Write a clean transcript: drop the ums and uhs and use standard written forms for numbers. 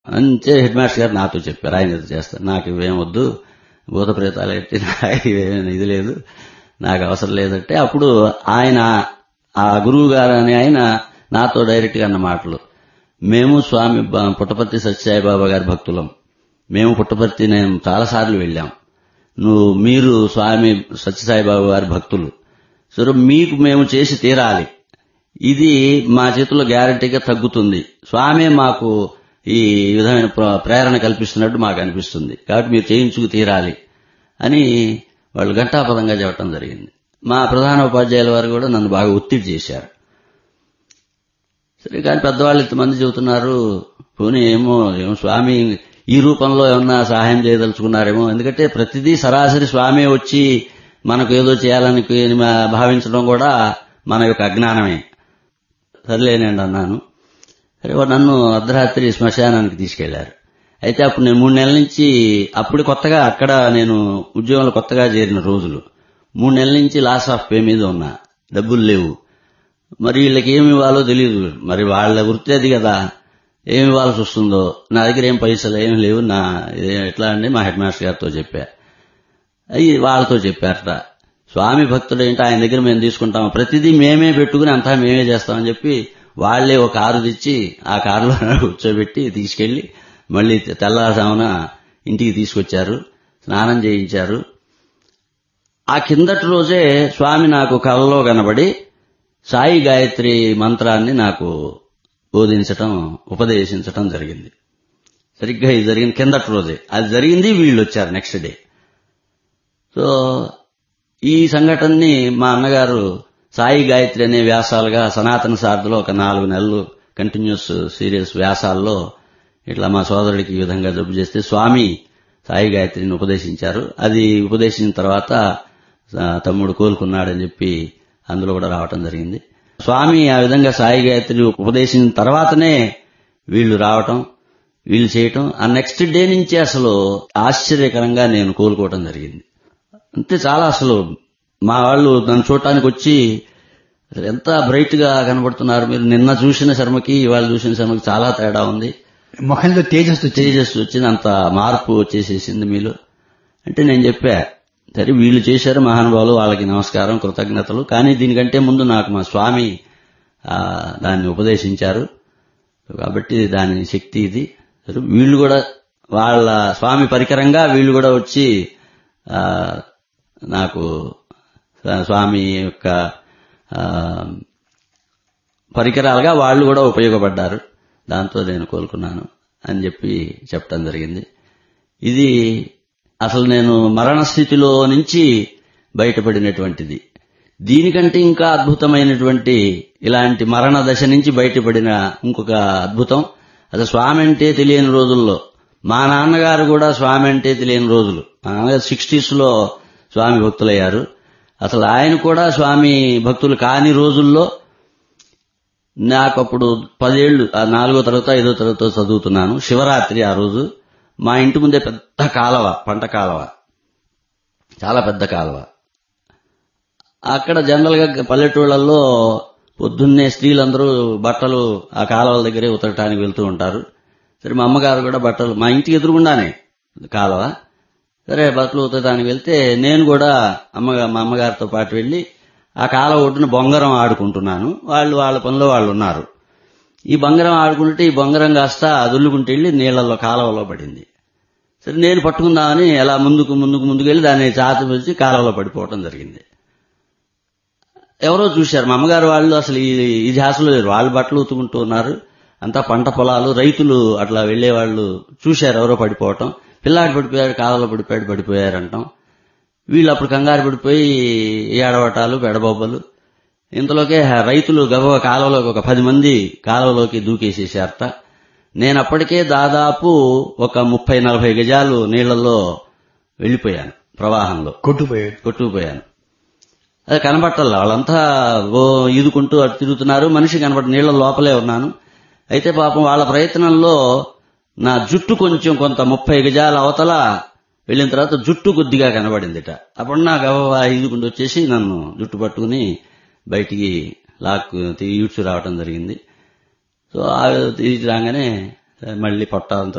అంతే head master గారు నాతో చెప్పారు, ఆయన ఇది చేస్తారు, నాకు ఇవేం వద్దు, భూత ప్రేతాలు ఎట్టి ఇవేమైనా ఇది లేదు, నాకు అవసరం లేదంటే అప్పుడు ఆయన ఆ గురువు గారు అని ఆయన నాతో డైరెక్ట్ గా అన్న మాటలు, మేము స్వామి పుట్టపర్తి సత్యసాయిబాబా గారి భక్తులం, మేము పుట్టపర్తి నేను చాలాసార్లు వెళ్ళాం, మీరు స్వామి సత్యసాయిబాబా గారి భక్తులు, సరే మీకు మేము చేసి తీరాలి, ఇది మా చేతుల్లో గ్యారంటీగా తగ్గుతుంది, స్వామి మాకు ఈ విధమైన ప్రేరణ కల్పిస్తున్నట్టు మాకు అనిపిస్తుంది, కాబట్టి మీరు చేయించుకు తీరాలి అని వాళ్ళు ఘంటాపదంగా చెప్పడం జరిగింది. మా ప్రధాన ఉపాధ్యాయుల వారు కూడా నన్ను బాగా ఒత్తిడి చేశారు. సరే కానీ పెద్దవాళ్ళు ఇంతమంది చెబుతున్నారు, పోనీ ఏమో స్వామి ఈ రూపంలో ఏమన్నా సహాయం చేయదలుచుకున్నారేమో, ఎందుకంటే ప్రతిదీ సరాసరి స్వామి వచ్చి మనకు ఏదో చేయాలని భావించడం కూడా మన యొక్క అజ్ఞానమే. సర్లేనండి అన్నాను. సరే నన్ను అర్ధరాత్రి శ్మశానానికి తీసుకెళ్లారు. అయితే అప్పుడు నేను 3 నెలల నుంచి, అప్పుడు కొత్తగా అక్కడ నేను ఉద్యోగంలో కొత్తగా చేరిన రోజులు, 3 నెలల నుంచి లాస్ ఆఫ్ పే మీద ఉన్నా, డబ్బులు లేవు, మరి వీళ్ళకి ఏమి ఇవ్వాలో తెలియదు, మరి వాళ్ళ వృత్తి అది కదా, ఏమి ఇవ్వాల్సి వస్తుందో, నా దగ్గర ఏం పైసలు ఏమి లేవు, ఎట్లా అండి మా హెడ్ మాస్టర్ గారితో చెప్పా, అయ్యి వాళ్ళతో చెప్పారట, స్వామి భక్తుడు ఏంటి ఆయన దగ్గర మేము తీసుకుంటాము, ప్రతిదీ మేమే పెట్టుకుని అంతా మేమే చేస్తామని చెప్పి వాళ్లే ఒక కారు తెచ్చి ఆ కారులో కూర్చోబెట్టి తీసుకెళ్లి మళ్లీ తెల్లవారుజామున ఇంటికి తీసుకొచ్చారు, స్నానం చేయించారు. ఆ కిందటి రోజే స్వామి నాకు కలలో కనబడి సాయి గాయత్రి మంత్రాన్ని నాకు ఉపదేశించటం జరిగింది. సరిగ్గా ఇది జరిగింది కిందటి రోజే, అది జరిగింది, వీళ్ళు వచ్చారు నెక్స్ట్ డే. సో ఈ సంఘటనని మా అన్నగారు సాయి గాయత్రి అనే వ్యాసాలుగా సనాతన సారథిలో ఒక 4 నెలలు కంటిన్యూస్ సీరియస్ వ్యాసాల్లో ఇట్లా మా సోదరుడికి ఈ విధంగా జబ్బు చేస్తే స్వామి సాయి గాయత్రిని ఉపదేశించారు. అది ఉపదేశించిన తర్వాత తమ్ముడు కోలుకున్నాడని చెప్పి అందులో కూడా రావటం జరిగింది. స్వామి ఆ విధంగా సాయి గాయత్రి ఉపదేశించిన తర్వాతనే వీళ్లు రావటం, వీళ్ళు చేయటం, ఆ నెక్స్ట్ డే నుంచి అసలు ఆశ్చర్యకరంగా నేను కోలుకోవటం జరిగింది. అంతే, చాలా అసలు మా వాళ్ళు నన్ను చూడటానికి వచ్చి ఎంత బ్రైట్ గా కనబడుతున్నారు, మీరు నిన్న చూసిన శర్మకి ఇవాళ చూసిన శర్మకి చాలా తేడా ఉంది, ముఖంలో తేజస్సు వచ్చింది, అంత మార్పు వచ్చేసేసింది మీలో అంటే నేను చెప్పా, సరే వీళ్ళు చేశారు మహానుభావులు, వాళ్ళకి నమస్కారం కృతజ్ఞతలు, కానీ దీనికంటే ముందు నాకు మా స్వామి దాన్ని ఉపదేశించారు కాబట్టి దాని శక్తి ఇది. సరే వీళ్ళు కూడా వాళ్ళ స్వామి పరికరంగా వీళ్ళు కూడా వచ్చి నాకు స్వామి యొక్క పరికరాలుగా వాళ్ళు కూడా ఉపయోగపడ్డారు, దాంతో నేను కోలుకున్నాను అని చెప్పి చెప్పడం జరిగింది. ఇది అసలు నేను మరణ స్థితిలో నుంచి బయటపడినటువంటిది. దీనికంటే ఇంకా అద్భుతమైనటువంటి ఇలాంటి మరణ దశ నుంచి బయటపడిన ఇంకొక అద్భుతం, అసలు స్వామి అంటే తెలియని రోజుల్లో మా నాన్నగారు కూడా స్వామి అంటే తెలియని రోజులు, మా నాన్నగారు 60s లో స్వామి భక్తులయ్యారు. అసలు ఆయన కూడా స్వామి భక్తులు కాని రోజుల్లో నాకు అప్పుడు 10 ఏళ్లు, 4వ తరగతి 5వ తరగతి చదువుతున్నాను. శివరాత్రి ఆ రోజు మా ఇంటి ముందే పెద్ద కాలవ, పంట కాలవ, చాలా పెద్ద కాలవ. అక్కడ జనరల్ గా పల్లెటూళ్లలో పొద్దున్నే స్త్రీలందరూ బట్టలు ఆ కాలవల దగ్గరే ఉతకడానికి వెళ్తూ ఉంటారు. సరే మా అమ్మగారు కూడా బట్టలు, మా ఇంటికి ఎదురుగుండానే కాలవ, సరే బట్టలు ఉతకడానికి వెళ్తే నేను కూడా మా అమ్మగారితో పాటు వెళ్లి ఆ కాలవ ఒడ్డున బొంగరం ఆడుకుంటున్నాను. వాళ్ళు వాళ్ళ పనిలో వాళ్ళు ఉన్నారు. ఈ బొంగరం ఆడుకుంటే ఈ బొంగరం కాస్త అదుల్లుకుంటూ వెళ్లి నీళ్లలో కాలవలో పడింది. సరే నేను పట్టుకుందామని అలా ముందుకు వెళ్ళి దాన్ని చాతి వచ్చి కాలవలో పడిపోవటం జరిగింది. ఎవరో చూశారు, మా అమ్మగారు వాళ్ళు అసలు ఈ ధ్యాసలో లేరు, వాళ్ళు బట్టలు ఉతుకుంటూ ఉన్నారు, అంతా పంట పొలాలు, రైతులు అట్లా వెళ్లేవాళ్లు చూశారు ఎవరో పడిపోవటం, పిల్లాడు పడిపోయాడు, కాలంలో పడిపోయారంటాం. వీళ్ళు అప్పుడు కంగారు పడిపోయి ఏడవటాలు పెడబొబ్బలు. ఇంతలోకే రైతులు గబగబా కాలువలోకి ఒక 10 మంది కాలువలోకి దూకేసేశారట. నేనప్పటికే దాదాపు ఒక 30-40 గజాలు నీళ్లలో వెళ్లిపోయాను, ప్రవాహంలో కొట్టుకుపోయాను. అదే కనబట్టల్లా, వాళ్ళంతా ఈదుకుంటూ అటు తిరుగుతున్నారు, మనిషి కనబడి నీళ్ల లోపలే ఉన్నాను. అయితే పాపం వాళ్ళ ప్రయత్నంలో నా జుట్టు కొంత 30 గజాల అవతల వెళ్లిన తర్వాత జుట్టు కొద్దిగా కనబడిందిట. అప్పుడు నా గబగబా ఈదుకుంటూ వచ్చేసి నన్ను జుట్టు పట్టుకుని బయటికి ఈడ్చు రావటం జరిగింది. సో ఈడ్చి రాగానే మళ్లీ పొట్ట